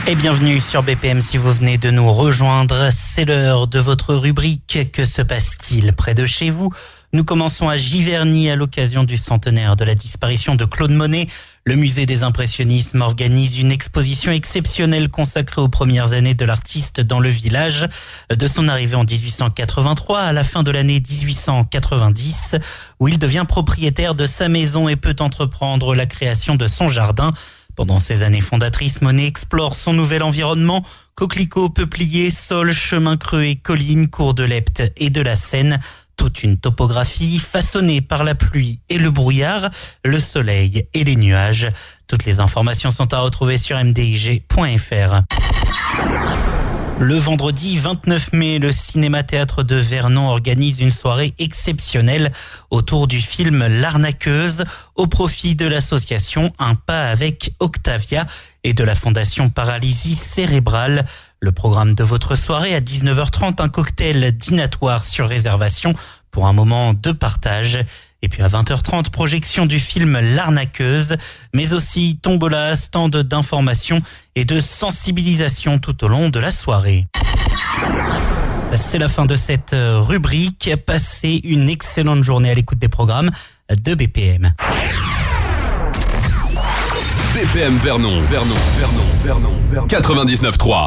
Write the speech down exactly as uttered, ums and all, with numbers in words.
Et bienvenue sur B P M si vous venez de nous rejoindre. C'est l'heure de votre rubrique. Que se passe-t-il près de chez vous ? Nous commençons à Giverny à l'occasion du centenaire de la disparition de Claude Monet. Le musée des impressionnismes organise une exposition exceptionnelle consacrée aux premières années de l'artiste dans le village. De son arrivée en dix-huit cent quatre-vingt-trois à la fin de l'année dix-huit cent quatre-vingt-dix, où il devient propriétaire de sa maison et peut entreprendre la création de son jardin. Pendant ces années fondatrices, Monet explore son nouvel environnement, coquelicots, peupliers, sols, chemins creux et collines, cours de l'Epte et de la Seine. Toute une topographie façonnée par la pluie et le brouillard, le soleil et les nuages. Toutes les informations sont à retrouver sur m d i g point f r. Le vendredi vingt-neuf mai, le Cinéma-Théâtre de Vernon organise une soirée exceptionnelle autour du film L'Arnaqueuse au profit de l'association Un pas avec Octavia et de la Fondation Paralysie Cérébrale. Le programme de votre soirée à dix-neuf heures trente, un cocktail dînatoire sur réservation pour un moment de partage. Et puis à vingt heures trente, projection du film L'Arnaqueuse, mais aussi tombola, stand d'information et de sensibilisation tout au long de la soirée. C'est la fin de cette rubrique. Passez une excellente journée à l'écoute des programmes de B P M. B P M Vernon, Vernon, Vernon, Vernon, Vernon. quatre-vingt-dix-neuf trois.